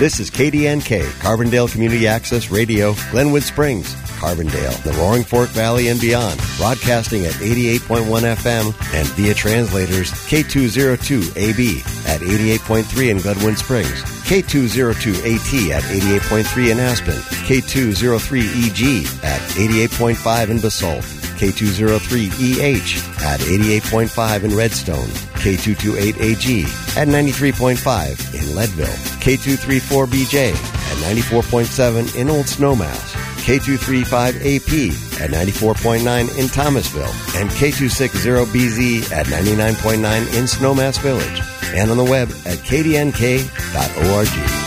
This is KDNK, Carbondale Community Access Radio, Glenwood Springs, Carbondale, the Roaring Fork Valley and beyond, broadcasting at 88.1 FM and via translators K202AB at 88.3 in Glenwood Springs, K202AT at 88.3 in Aspen, K203EG at 88.5 in Basalt, K203EH at 88.5 in Redstone, K228AG at 93.5 in Leadville, K234BJ at 94.7 in Old Snowmass, K235AP at 94.9 in Thomasville, and K260BZ at 99.9 in Snowmass Village, and on the web at kdnk.org.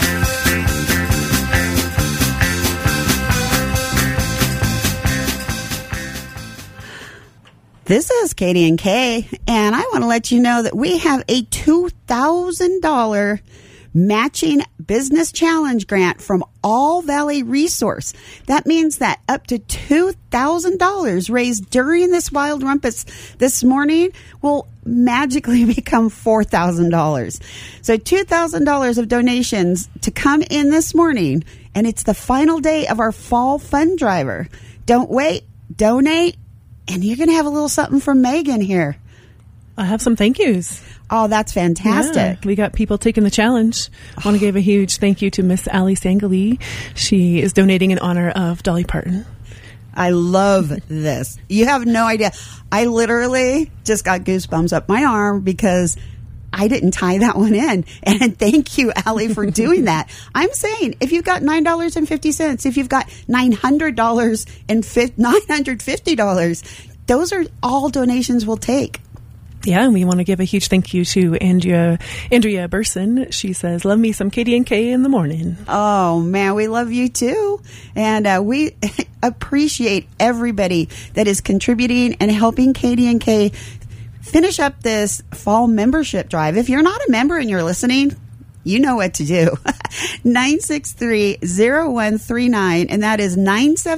This is KDNK, and I want to let you know that we have a $2,000 matching business challenge grant from All Valley Resource. That means that up to $2,000 raised during this Wild Rumpus this morning will magically become $4,000. So $2,000 of donations to come in this morning, and it's the final day of our fall fund driver. Don't wait, donate, and you're going to have a little something from Megan here. I have some thank yous. Oh, that's fantastic. Yeah, we got people taking the challenge. I want to give a huge thank you to Miss Allie Sangali. She is donating in honor of Dolly Parton. I love this. You have no idea. I literally just got goosebumps up my arm because I didn't tie that one in. And thank you, Allie, for doing that. I'm saying if you've got $9.50, if you've got $900 and $950, those are all donations we'll take. Yeah, and we want to give a huge thank you to Andrea Burson. She says, love me some KDNK in the morning. Oh, man, we love you too. And we appreciate everybody that is contributing and helping KDNK finish up this fall membership drive. If you're not a member and you're listening, you know what to do. 963-0139, and that is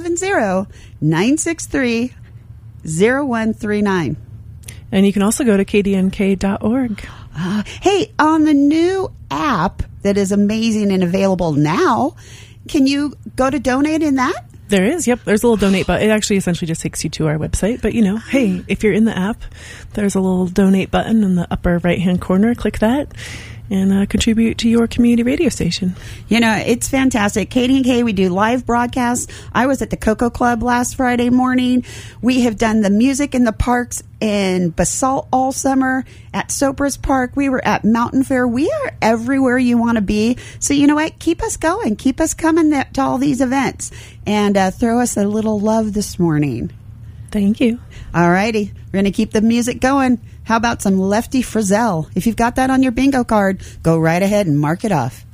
970-963-0139. And you can also go to kdnk.org. Hey, on the new app that is amazing and available now, can you go to donate in that? There is, yep. There's a little donate button. It actually essentially just takes you to our website. But, hey, if you're in the app, there's a little donate button in the upper right-hand corner. Click that and contribute to your community radio station. It's fantastic. KDNK, we do live broadcasts. I was at the Cocoa Club last Friday morning. We have done the music in the parks in Basalt all summer, at Sopris Park. We were at Mountain Fair. We are everywhere you want to be. So you know what? Keep us going. Keep us coming to all these events. And throw us a little love this morning. Thank you. All righty. We're going to keep the music going. How about some Lefty Frizzell? If you've got that on your bingo card, go right ahead and mark it off.